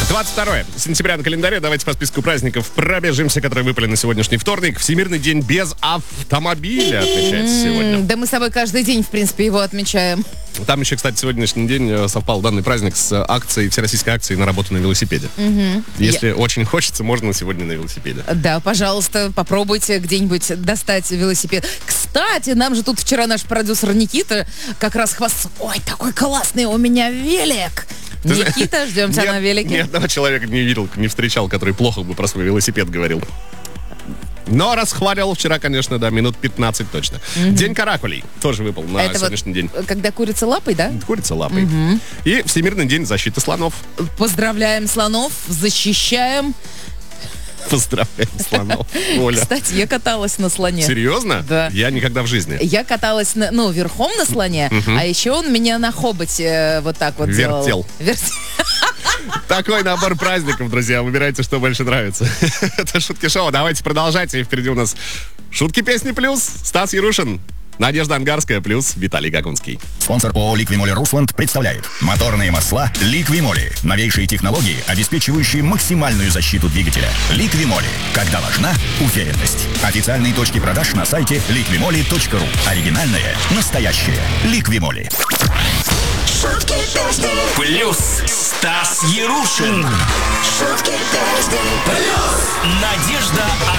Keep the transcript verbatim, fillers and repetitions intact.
двадцать второе сентября на календаре. Давайте по списку праздников пробежимся, которые выпали на сегодняшний вторник. Всемирный день без автомобиля отмечается сегодня. Да мы с тобой каждый день, в принципе, его отмечаем. Там еще, кстати, сегодняшний день совпал данный праздник с акцией, всероссийской акцией на работу на велосипеде. Угу. Если Я... очень хочется, можно сегодня на велосипеде. Да, пожалуйста, попробуйте где-нибудь достать велосипед. Кстати, нам же тут вчера наш продюсер Никита как раз хвастался. Ой, такой классный у меня велик. Ты Никита, ждем тебя Нет, на велике. Ни одного человека не видел, не встречал, который плохо бы про свой велосипед говорил. Но расхваливал вчера, конечно, да, минут пятнадцать точно. Mm-hmm. День каракулей тоже выпал на Это сегодняшний вот день. Когда курица лапой, да? Курица лапой. Mm-hmm. И Всемирный день защиты слонов. Поздравляем слонов, защищаем. Поздравляем слонов, Оля. Кстати, я каталась на слоне. Серьезно? Да. Я никогда в жизни. Я каталась, на, ну, верхом на слоне, uh-huh. а еще он меня на хоботе вот так вот Вертел. делал. Вертел. Такой набор праздников, друзья. Выбирайте, что больше нравится. Это Шутки Шоу. Давайте продолжайте. И впереди у нас Шутки Песни Плюс. Стас Ярушин. Надежда Ангарская плюс Виталий Гагунский. Спонсор ООО «Ликвимоли Русланд» представляет моторные масла «Ликвимоли». Новейшие технологии, обеспечивающие максимальную защиту двигателя. «Ликвимоли». Когда важна уверенность. Официальные точки продаж на сайте ликвимоли точка ру. Оригинальное, настоящее. «Ликвимоли». Шутки Песни Плюс Стас Ярушин. Шутки Песни Плюс Надежда